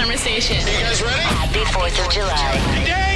conversation. You guys ready? Happy 4th of July. Yay!